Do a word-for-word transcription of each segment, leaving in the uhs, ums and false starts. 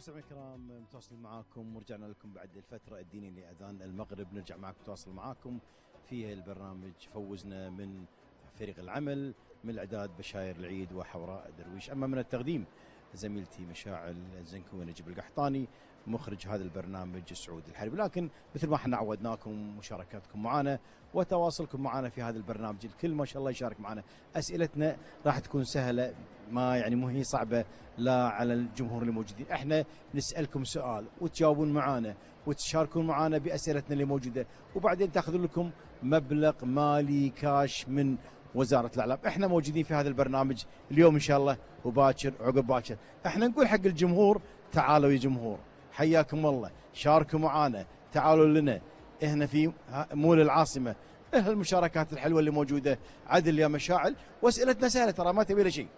مستمعينا الكرام متواصلين معاكم ورجعنا لكم بعد الفترة الدينية لأذان المغرب، نرجع معاكم نتواصل معاكم في البرنامج. فوزنا من فريق العمل من الإعداد بشاير العيد وحوراء درويش، أما من التقديم زميلتي مشاعل الزنكوي نجيب القحطاني، مخرج هذا البرنامج سعود الحربي. لكن مثل ما احنا عودناكم مشاركاتكم معنا وتواصلكم معنا في هذا البرنامج، الكل ما شاء الله يشارك معنا. أسئلتنا راح تكون سهلة، ما يعني مو هي صعبة لا على الجمهور اللي موجودين. احنا نسألكم سؤال وتجاوبون معنا وتشاركون معنا بأسئلتنا اللي موجودة، وبعدين تاخذون لكم مبلغ مالي كاش من وزارة الإعلام. احنا موجودين في هذا البرنامج اليوم إن شاء الله وباكر عقب باكر. احنا نقول حق الجمهور تعالوا يا جمهور، حياكم الله، شاركوا معنا، تعالوا لنا هنا في مول العاصمة. اه المشاركات الحلوة اللي موجودة. عدل يا مشاعل، واسئلتنا سهلة ترى ما تبي له شيء.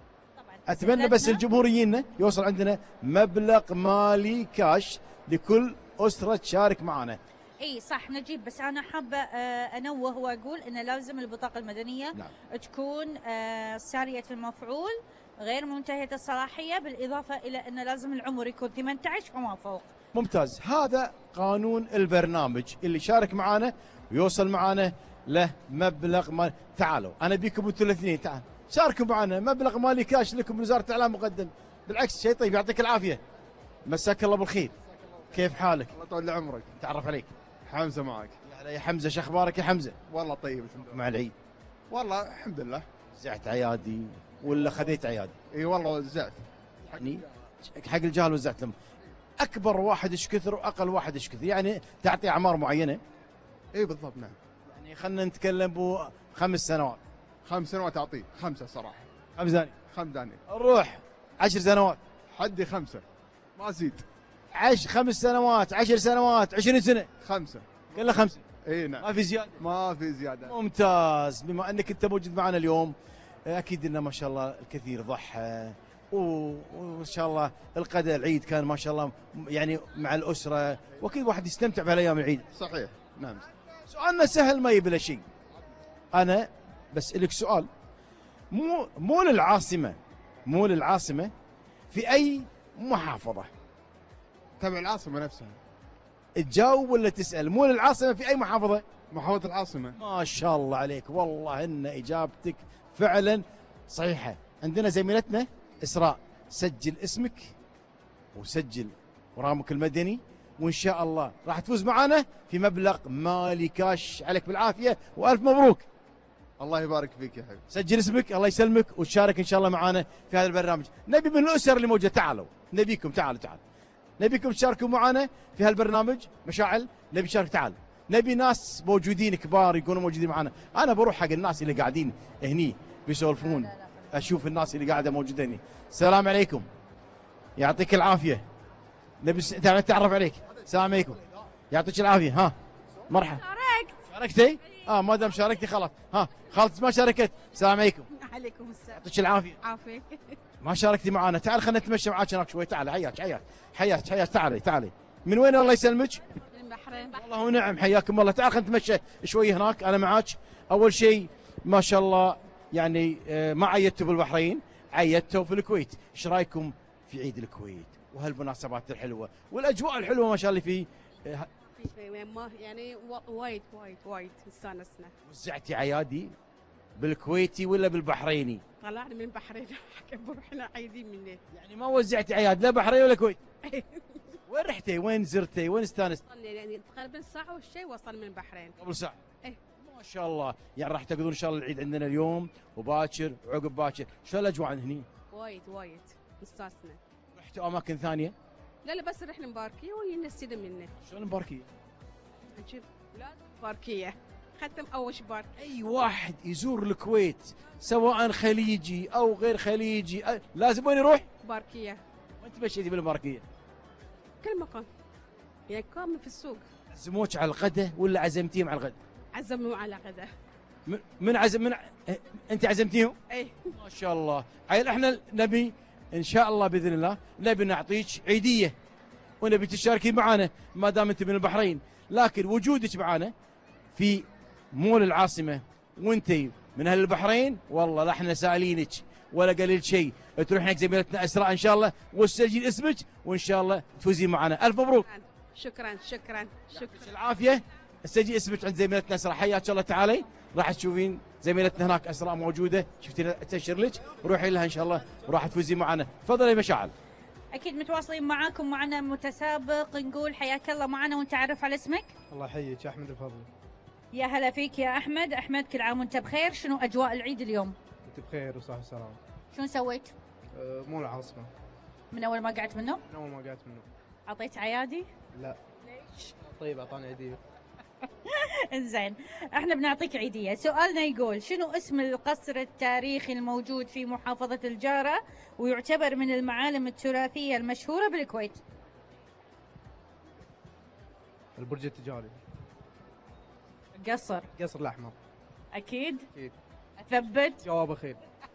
اتمنى بس الجمهور يجينا يوصل عندنا مبلغ مالي كاش لكل أسرة تشارك معنا. اي صح نجيب، بس انا حابه انوه واقول ان لازم البطاقه المدنيه نعم. تكون ساريه المفعول غير منتهيه الصلاحيه، بالاضافه الى ان لازم العمر يكون ثمانية عشر فما فوق. ممتاز، هذا قانون البرنامج. اللي شارك معنا ويوصل معنا له مبلغ مال. تعالوا انا بيكم انتوا الاثنين، تعال شاركوا معنا، مبلغ مالي كاش لكم من وزاره الاعلام مقدم. بالعكس شيء طيب، يعطيك العافيه، مساك الله بالخير. كيف حالك؟ الله يطول عمرك. تعرف عليك. حمزه معك. يا حمزه، شو اخبارك يا حمزه؟ والله طيب الحمد لله. مع العيد؟ والله الحمد لله. وزعت عيادي ولا خذيت عيادي؟ اي والله وزعت. يعني حق الجهل وزعت لهم. اكبر واحد ايش كثر واقل واحد ايش كثر؟ يعني تعطي اعمار معينه؟ اي بالضبط نعم. يعني خلينا نتكلم بو خمس سنوات. خمس سنوات اعطيه، خمسه صراحه. خمس داني. خمس داني. نروح عشر سنوات. حدي خمسه ما ازيد. عش خمس سنوات، عشر سنوات، عشرين سنه. خمسه. كلها خمسه. اي نعم. ما في زياده. ما في زياده. ممتاز، بما انك انت موجود معنا اليوم، اكيد ان ما شاء الله الكثير ضحى وان شاء الله القدر العيد كان ما شاء الله يعني مع الاسره، واكيد واحد يستمتع بهالايام العيد. صحيح نعم. سؤالنا سهل ما يبي له شيء. انا بس لك سؤال، مو مول العاصمه مول العاصمه في اي محافظه؟ تبع العاصمه نفسها. تجاوب ولا تسال؟ مول العاصمه في اي محافظه؟ محافظه العاصمه. ما شاء الله عليك، والله ان اجابتك فعلا صحيحه. عندنا زميلتنا اسراء، سجل اسمك وسجل ورقمك المدني، وان شاء الله راح تفوز معنا في مبلغ مالي كاش. عليك بالعافيه والف مبروك. الله يبارك فيك يا حبيبي. سجل اسمك، الله يسلمك، وتشارك ان شاء الله معنا في هذا البرنامج. نبي من الاسر اللي موجوده، تعالوا نبيكم، تعالوا تعالوا نبيكم تشاركوا معنا في هالبرنامج. مشاعل نبي تشارك، تعال. نبي ناس موجودين كبار يكونوا موجودين معنا. انا بروح حق الناس اللي قاعدين هني بيسولفون، اشوف الناس اللي قاعده موجوده هني. السلام عليكم، يعطيك العافيه. نبي س... تعرف عليك. السلام عليكم، يعطيك العافيه. ها مرحبا. شاركت. شاركتي؟ اه ما دام شاركتي خلاص. ها خالتي ما شاركت. السلام عليكم. عليكم السلام. يعطيك العافيه. عافيك. ما شاركتي معنا، تعال خلينا نتمشى معاك هناك شوي. تعال، حياك حياك حياك حياك تعالي تعالي. من وين الله يسلمك؟ من البحرين. والله ونعم، حياكم الله. تعال خلينا نتمشى شوي هناك انا معاك. اول شيء ما شاء الله يعني ما عيدتوا بالبحرين، عيدتوا في الكويت. ايش رايكم في عيد الكويت وهالمناسبات الحلوه والاجواء الحلوه ما شاء الله في يعني وايد وايد وايد استانسنا. وزعتي عيادي بالكويتي ولا بالبحريني؟ طلعنا من البحرين احنا عايدين منه. يعني ما وزعتي عياد لا بحرين ولا كويت؟ وين رحتي؟ وين زرتي؟ وين استانست؟ يعني تقريبا ساعه والشيء وصل من البحرين. قبل ساعه؟ ايه ما شاء الله. يعني راح تقضون ان شاء الله العيد عندنا اليوم وباكر وعقب باكر. شو الاجواء هني؟ وايد وايد استانسنا. رحتوا اماكن ثانيه؟ لا لا بس رحنا مباركيه ونسينا منه. شلون مباركيه؟ نجيب اولاد مباركيه، ختم اول شباك. اي واحد يزور الكويت سواء خليجي او غير خليجي لازم وين يروح؟ مباركيه. وانت مشيتي بالمباركيه؟ كل مكان يعني كامل في السوق. عزموك على الغداء ولا عزمتيهم على الغداء؟ عزموا على غدا. من عزم من ع... انت عزمتيهم؟ اي ما شاء الله. عيل احنا نبي ان شاء الله باذن الله نبي نعطيك عيديه ونبي تشاركين معنا ما دام انت من البحرين، لكن وجودك معنا في مول العاصمه وانت من اهل البحرين والله لا احنا سائلينك ولا قليل شيء، تروح هناك زميلتنا اسراء ان شاء الله وتسجل اسمك وان شاء الله تفوزين معنا. الف مبروك. شكرا شكرا شكرا. العافيه. تسجل اسمك عند زميلتنا اسراء، حياك الله. تعالي راح تشوفين زميلتنا هناك اسراء موجوده، شفتي تنشر لك، روحي لها ان شاء الله وراح تفوزين معنا. تفضلي مشاعل. اكيد متواصلين معاكم، معنا متسابق، نقول حياك الله معنا ونتعرف على اسمك. الله يحييك، احمد الفضل. يا هلا فيك يا احمد. احمد كل عام وانت بخير، شنو اجواء العيد اليوم؟ انت بخير وصحة وسلامة. شنو سويت؟ أه مو العاصمة. من اول ما قعدت منه؟ من اول ما قعدت منه. اعطيت عيادي؟ لا. ليش؟ طيب اعطاني عيدية. انزين، احنا بنعطيك عيدية. سؤالنا يقول شنو اسم القصر التاريخي الموجود في محافظة الجارة ويعتبر من المعالم التراثية المشهورة بالكويت؟ البرج التجاري. قصر. قصر الاحمر. اكيد؟ اكيد. اثبت؟ جواب اخير.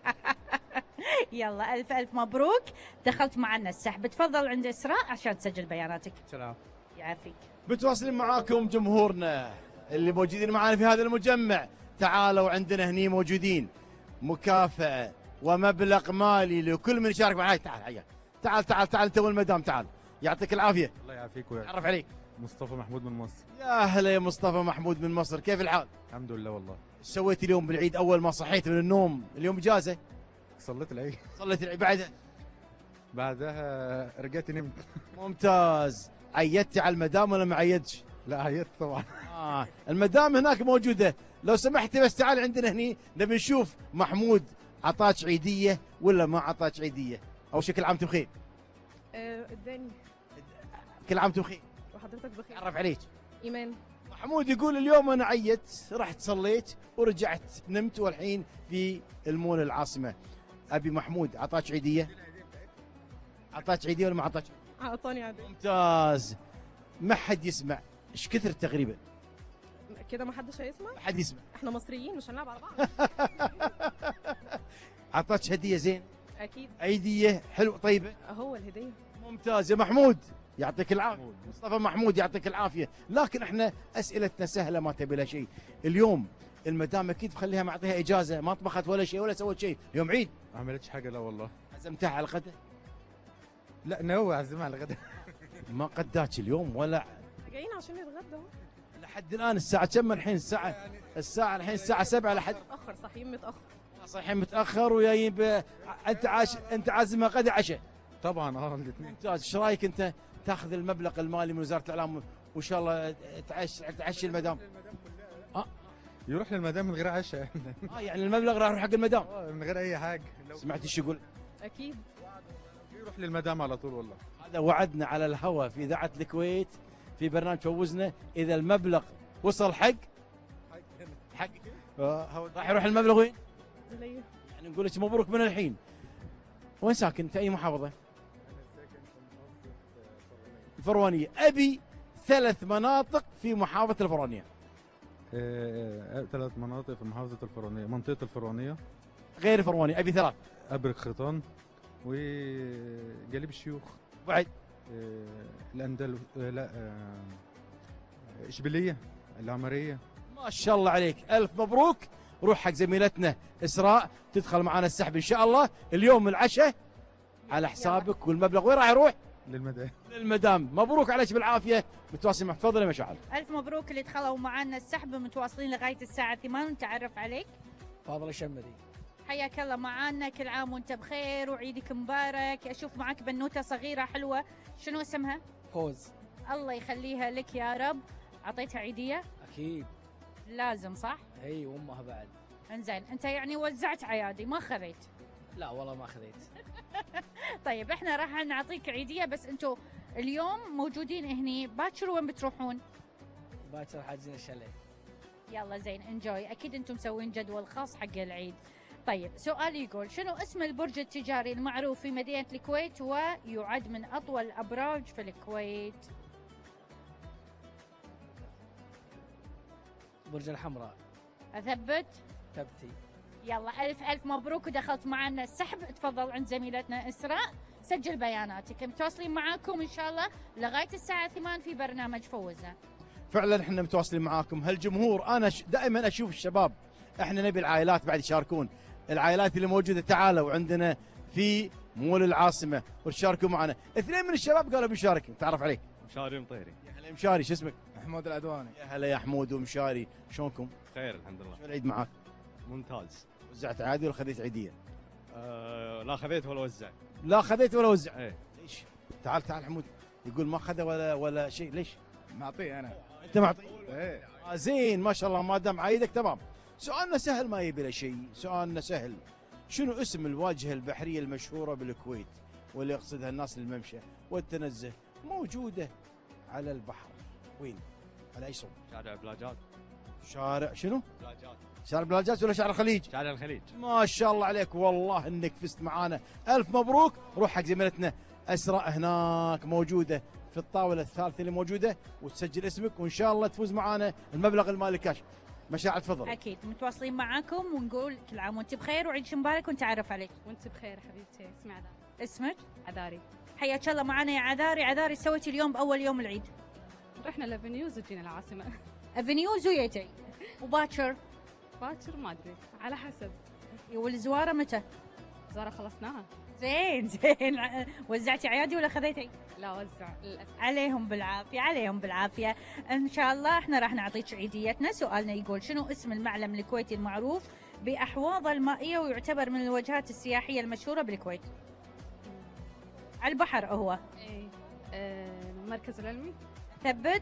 يلا الف الف مبروك، دخلت معنا السحب. تفضل عند اسراء عشان تسجل بياناتك. سلام. يعافيك. متواصلين معاكم جمهورنا اللي موجودين معنا في هذا المجمع. تعالوا عندنا هني موجودين مكافأة ومبلغ مالي لكل من يشارك معي. تعال حياك. تعال تعال تعال انت والمدام، تعال يعطيك العافية. الله يعافيك ويعافيك. تعرف عليك. مصطفى محمود من مصر. يا هلا يا مصطفى محمود من مصر، كيف الحال؟ الحمد لله والله. ايش سويت اليوم بالعيد اول ما صحيت من النوم؟ اليوم اجازة. صليت العيد. صليت العيد بعد بعدها رجعت نمت. ممتاز. عيدتي على المدام ولا ما عيدتش؟ لا عيدت طبعا. آه المدام هناك موجودة، لو سمحتي بس تعال عندنا هني نبي نشوف محمود عطاك عيدية ولا ما عطاك عيدية. أول شيء كل عام وأنت بخير. آه، اداني. كل عام وأنت بخير. وحضرتك بخير. تعرف عليك. ايمان. محمود يقول اليوم أنا عيدت، رحت صليت ورجعت نمت والحين في المول العاصمة. أبي محمود عطاك عيدية؟ عطاك عيدية ولا ما عطاك؟ اعطاني عادي. ممتاز. ما حد يسمع. ايش كثر تقريبا؟ كده ما حدش هيسمع. ما حد يسمع. احنا مصريين مش هنلعب على بعض. عطاك هدية زين؟ اكيد. عيدية حلو طيبة؟ اهو الهديه. ممتاز يا محمود، يعطيك العافية. مصطفى محمود يعطيك العافية. لكن احنا اسئلتنا سهلة ما تبي لها شيء. اليوم المدام اكيد مخليها معطيها اجازة، ما طبخت ولا شيء ولا سوت شيء، يوم عيد. ما عملتش حاجه لا والله. عزمتها على الغداء؟ لا ناوي اعزمها على الغداء. ما قداك اليوم ولا جايين عشان نتغدى اهو. لحد الان الساعة كم الحين؟ الساعة الساعة الحين الساعة سبعة لحد متاخر، صاحيين متاخر. صحيح متأخر وجايين ب... انت عاش انت عازمها غدا عشاء. طبعا اه الاثنين. ممتاز. ايش رايك انت تاخذ المبلغ المالي من وزارة الاعلام وان شاء الله تعش تعشي المدام؟ اه يروح للمدام من غير عشاء. اه يعني المبلغ راح يروح حق المدام. آه، من غير اي حاجه. لو سمعت ايش يقول؟ اكيد. يروح للمدام على طول والله. هذا وعدنا على الهواء في اذاعه الكويت في برنامج فوزنا، اذا المبلغ وصل حق حق آه راح يروح المبلغ وين؟ ليه؟ يعني نقول لك مبروك من الحين. وين ساكن؟ في اي محافظه؟ الفروانيه. ابي ثلاث مناطق في محافظه الفروانيه. آه، آه، ثلاث مناطق في محافظه الفرعونيه. منطقه الفرعونيه. غير الفروانيه ابي ثلاث. ابرك خيطان وجليب الشيوخ. بعد آه، الاندلس. آه، لا آه، اشبيليه العمريه. ما شاء الله عليك، الف مبروك. روح حق زميلتنا اسراء تدخل معنا السحب ان شاء الله. اليوم العشاء على حسابك والمبلغ وين راح يروح؟ للمدام. للمدام. مبروك عليك بالعافيه. متواصل مع تفضل يا مشعل. الف مبروك اللي دخلوا معنا السحب، متواصلين لغايه الساعه ثمانية. نتعرف عليك. فاضل الشمري. حياك الله معانا، كل عام وانت بخير وعيدك مبارك. اشوف معك بنوته صغيره حلوه، شنو اسمها؟ فوز. الله يخليها لك يا رب. اعطيتها عيديه؟ اكيد. لازم صح؟ اي وامها بعد. انزين، انت يعني وزعت عيادي ما خذيت؟ لا والله ما خذيت. طيب احنا راح نعطيك عيديه، بس انتم اليوم موجودين هني، باكر وين بتروحون؟ باكر حاجزين الشاليه. يلا زين، انجوي. اكيد انتم مسوين جدول خاص حق العيد. طيب سؤال يقول شنو اسم البرج التجاري المعروف في مدينه الكويت ويعد من اطول الابراج في الكويت؟ برج الحمراء. اثبت؟ تبتي. يلا الف الف مبروك ودخلت معنا السحب. تفضل عند زميلتنا اسراء سجل بياناتك. متواصلين معاكم ان شاء الله لغايه الساعه ثمانية في برنامج فوزنا. فعلا احنا متواصلين معاكم. هالجمهور انا دائما اشوف الشباب، احنا نبي العائلات بعد يشاركون. العائلات اللي موجوده تعالوا عندنا في مول العاصمه وتشاركوا معنا. اثنين من الشباب قالوا بيشارك، تعرف عليك؟ مشاري مطيري. يا هلا مشاري، شو اسمك؟ محمود العدواني. يا هلا يا حمود ومشاري، شلونكم؟ خير الحمد لله. شو العيد معاك؟ ممتاز. وزعت عادي ولا خذيت عيديه؟ آه لا خذيت ولا وزعت. لا خذيت ولا وزعت. ايه. ليش؟ تعال تعال حمود، يقول ما خذ ولا ولا شيء، ليش؟ معطيه انا. انت معطي؟ ايه. آه زين ما شاء الله، ما دام عايدك تمام. سؤالنا سهل ما يبي له شيء، سؤالنا سهل. شنو اسم الواجهه البحريه المشهوره بالكويت واللي يقصدها الناس للممشى والتنزه، موجوده على البحر؟ وين؟ على اي صوب؟ شارع بلاجات. شارع شنو؟ بلاجات. شارع بلاجات ولا شارع الخليج؟ شارع الخليج. ما شاء الله عليك، والله انك فزت معانا، الف مبروك. روح حق زميلتنا اسراء هناك موجوده في الطاوله الثالثه اللي موجوده، وتسجل اسمك وان شاء الله تفوز معانا المبلغ المالي كاش. مشاعر تفضل. اكيد متواصلين معاكم ونقول كل عام وانت بخير وعيد مبارك ونتعرف عليك. وانت بخير حبيبتي. اسمي عذاري. اسمك؟ عذاري. حياك الله معنا يا عذاري. عذاري سويتي اليوم باول يوم العيد؟ رحنا لافنيوز وجينا العاصمه. افنيوز ويتي وباكر؟ باكر ما ادري على حسب. والزواره متى؟ زارة خلصناها. زين زين. وزعتي عيادي ولا خذيتي؟ لا وزع للاسف. عليهم بالعافيه عليهم بالعافيه. ان شاء الله احنا راح نعطيك عيديتنا. سؤالنا يقول شنو اسم المعلم الكويتي المعروف باحواضه المائيه ويعتبر من الوجهات السياحيه المشهوره بالكويت؟ على البحر هو. ايه. آه المركز العلمي. ثبت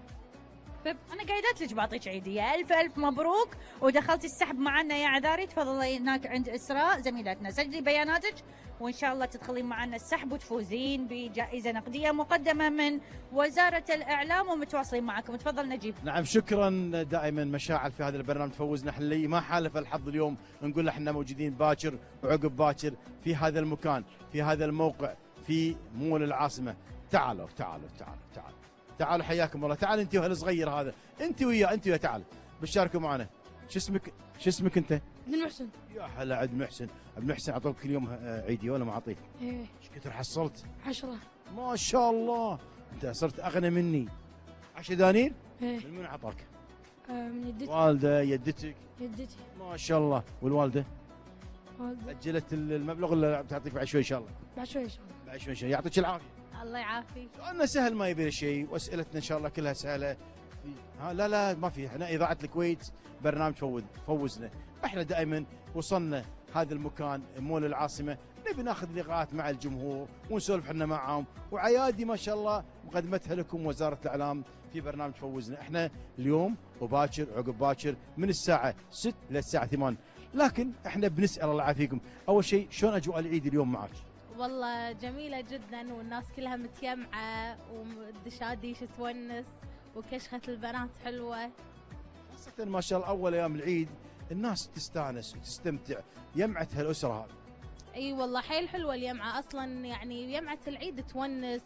ثبت. انا قايدات لك بعطيك عيديه. الف الف مبروك ودخلتي السحب معنا يا عذاري. تفضلي هناك عند اسراء زميلتنا، سجلي بياناتك وان شاء الله تدخلين معنا السحب وتفوزين بجائزه نقديه مقدمه من وزاره الاعلام. ومتواصلين معكم. تفضل نجيب. نعم شكرا. دائما مشاعل في هذا البرنامج تفوزنا. احنا اللي ما حالف الحظ اليوم نقول احنا موجودين باكر وعقب باكر في هذا المكان في هذا الموقع في مول العاصمه. تعالوا تعالوا تعالوا تعالوا تعالوا حياكم الله. تعال انت وهالصغير هذا، انت وياه انت وياه، تعال بتشاركوا معنا. شو اسمك؟ شو اسمك انت؟ عبد المحسن. يا هلا عبد المحسن. عبد المحسن اعطوك كل يوم عيدي ولا ما اعطيك؟ ايه. ايش كثر حصلت؟ عشرة. ما شاء الله، انت صرت اغنى مني. عشرة دنانير؟ ايه. من من اعطاك؟ آه من يدتي. والده يدتك؟ يدتي. ما شاء الله. والوالده؟ والدة. اجلت المبلغ ولا بتعطيك بعد شوي ان شاء الله؟ بعد شوي ان شاء الله. بعد شوي ان شاء الله. يعطيك العافيه. الله يعافيك. سؤالنا سهل ما يبي له شيء، واسئلتنا ان شاء الله كلها سهله. ها لا لا ما في، احنا اذاعه الكويت برنامج فوز فوزنا. احنا دائما وصلنا هذا المكان مول العاصمه نبي ناخذ لقاءات مع الجمهور ونسولف احنا معهم، وعيادي ما شاء الله مقدمتها لكم وزاره الاعلام في برنامج فوزنا. احنا اليوم وباكر عقب باكر من الساعه ستة للساعه ثمانية، لكن احنا بنسال الله يعافيكم. اول شيء شلون اجواء العيد اليوم معك؟ والله جميلة جدا والناس كلها متجمعة والدشاديش تونس وكشخة البنات حلوة. خاصة ما شاء الله أول أيام العيد الناس تستانس وتستمتع، يمعة هالأسرة هذه. اي والله حيل حلوة اليمعة أصلا، يعني يمعة العيد تونس،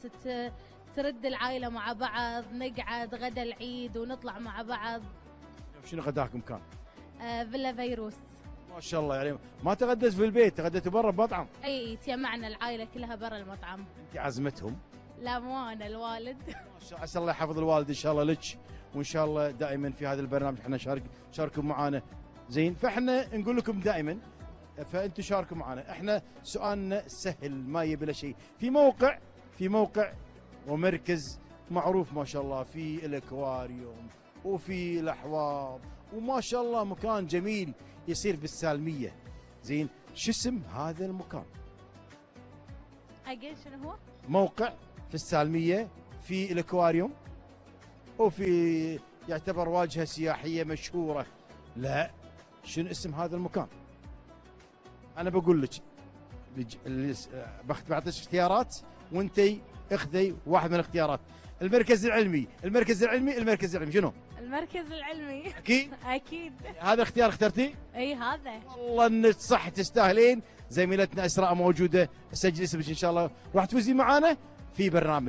ترد العائلة مع بعض، نقعد غدا العيد ونطلع مع بعض. شنو غداكم كان؟ آه فيلا فيروس. ما شاء الله يعني ما تغديت في البيت، تغديتوا برا بمطعم؟ اي تجمعنا العائلة كلها برا المطعم. انت عزمتهم؟ لا مو انا، الوالد. ما شاء الله، عسى الله يحفظ الوالد ان شاء الله لك، وان شاء الله دائما في هذا البرنامج احنا شارك شاركوا معنا. زين، فاحنا نقول لكم دائما فانتم شاركوا معنا. احنا سؤالنا سهل ما يبي له شيء. في موقع في موقع ومركز معروف ما شاء الله في الاكواريوم وفي الاحواض وما شاء الله مكان جميل يصير بالسالميه. زين، شو اسم هذا المكان؟ اجل شنو هو؟ موقع في السالميه في الاكواريوم وفي يعتبر واجهه سياحيه مشهوره. لا، شنو اسم هذا المكان؟ انا بقول لك بعطيك اختيارات وانتي اخذي واحد من الاختيارات. المركز العلمي، المركز العلمي، المركز العلمي، شنو؟ المركز العلمي. اكيد؟ اكيد. هذا الاختيار اخترتيه؟ اي هذا. والله انك صح تستاهلين. زميلتنا اسراء موجوده، سجل اسمك ان شاء الله راح تفوزي معانا في برنامج